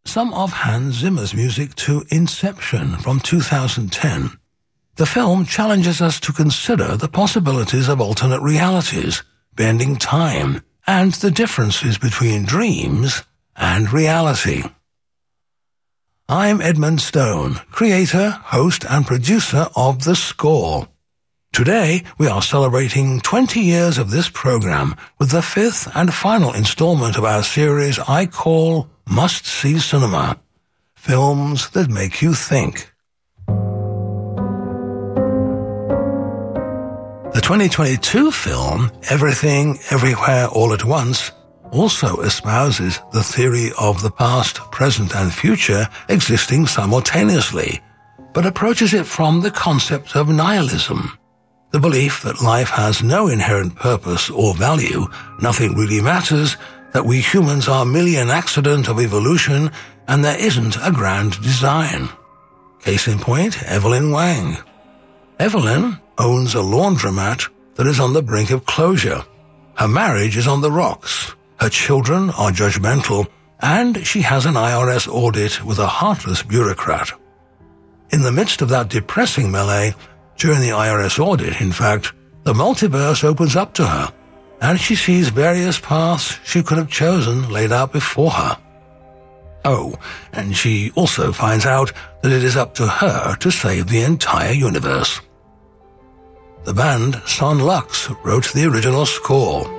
some of Hans Zimmer's music to Inception from 2010. The film challenges us to consider the possibilities of alternate realities, bending time, and the differences between dreams and reality. I'm Edmund Stone, creator, host, and producer of The Score. Today, we are celebrating 20 years of this program with the fifth and final installment of our series I call Must-See Cinema, films that make you think. The 2022 film, Everything, Everywhere, All at Once, also espouses the theory of the past, present, and future existing simultaneously, but approaches it from the concept of nihilism, the belief that life has no inherent purpose or value, nothing really matters, that we humans are merely an accident of evolution, and there isn't a grand design. Case in point, Evelyn Wang. Evelyn owns a laundromat that is on the brink of closure. Her marriage is on the rocks. Her children are judgmental, and she has an IRS audit with a heartless bureaucrat. In the midst of that depressing melee, during the IRS audit, in fact, the multiverse opens up to her, and she sees various paths she could have chosen laid out before her. Oh, and she also finds out that it is up to her to save the entire universe. The band Son Lux wrote the original score.